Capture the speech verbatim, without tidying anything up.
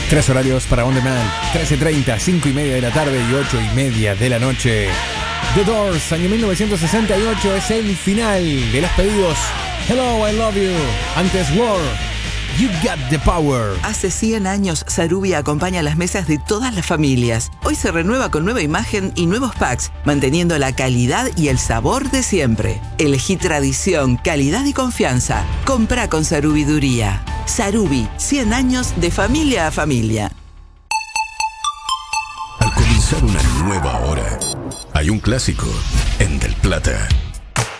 Tres horarios para On Demand: trece treinta, cinco y media de la tarde y ocho y media de la noche. The Doors, año mil novecientos sesenta y ocho, es el final de los pedidos. Hello, I Love You. Antes War, You Got the Power. Hace cien años, Sarubi acompaña las mesas de todas las familias. Hoy se renueva con nueva imagen y nuevos packs, manteniendo la calidad y el sabor de siempre. Elegí tradición, calidad y confianza. Comprá con Sarubiduría. Sarubi, cien años de familia a familia. Al comenzar una nueva hora, hay un clásico en Del Plata.